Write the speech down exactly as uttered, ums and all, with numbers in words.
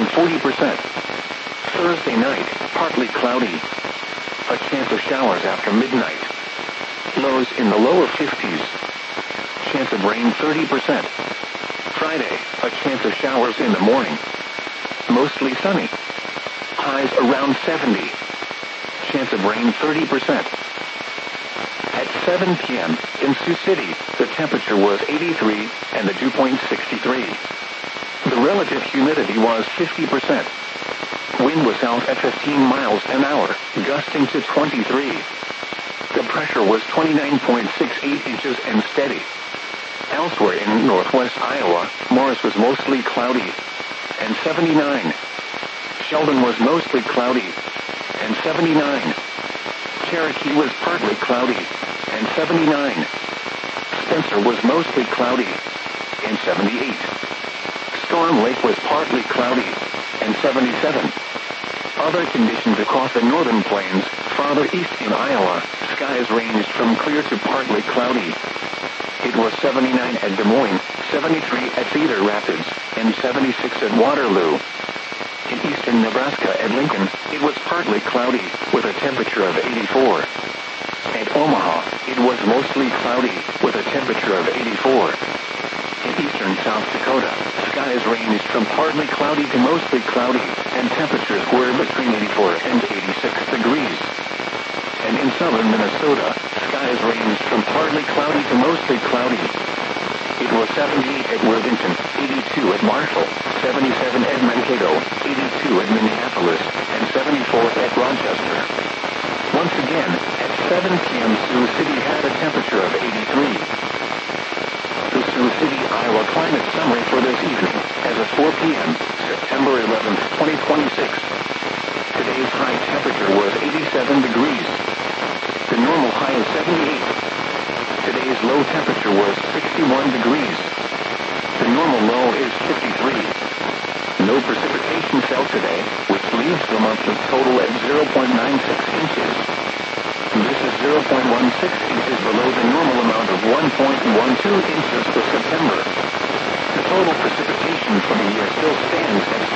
and forty percent. Thursday night, partly cloudy. A chance of showers after midnight. Lows in the lower fifties. Chance of rain thirty percent. Friday, a chance of showers in the morning. Mostly sunny. Highs around seventy. Chance of rain thirty percent. At seven p.m. in Sioux City, the temperature was eighty-three and the dew point sixty-three. The relative humidity was fifty percent. Wind was out at fifteen miles an hour, gusting to twenty-three. The pressure was twenty-nine point six eight inches and steady. Elsewhere in northwest Iowa, Morris was mostly cloudy and seventy-nine. Sheldon was mostly cloudy and seventy-nine. Cherokee was partly cloudy and seventy-nine. Spencer was mostly cloudy and seventy-eight. Storm Lake was partly cloudy and seventy-seven. Other conditions across the northern plains, farther east in Iowa, skies ranged from clear to partly cloudy. It was seventy-nine at Des Moines, seventy-three at Cedar Rapids, and seventy-six at Waterloo. In eastern Nebraska at Lincoln, it was partly cloudy, with a temperature of eighty-four. At Omaha, it was mostly cloudy, with a temperature of eighty-four. In eastern South Dakota, skies ranged from partly cloudy to mostly cloudy, and temperatures were between eighty-four and eighty-six degrees. And in southern Minnesota, skies ranged from partly cloudy to mostly cloudy. It was seventy-eight at Worthington, eighty-two at Marshall, seventy-seven at Mankato, eighty-two at Minneapolis, and seventy-four at Rochester. Once again, at seven p.m. Sioux City had a temperature of eighty-three. The Sioux City, Iowa climate summary for this evening, as of four p.m., September eleventh, twenty twenty-six. Today's high temperature was eighty-seven degrees. The normal high is seventy-eight. Today's low temperature was sixty-one degrees. The normal low is fifty-three. No precipitation fell today, which leaves the monthly total at zero point nine six inches. This is zero point one six inches below the normal amount of one point one two inches for September. The total precipitation for the year still stands at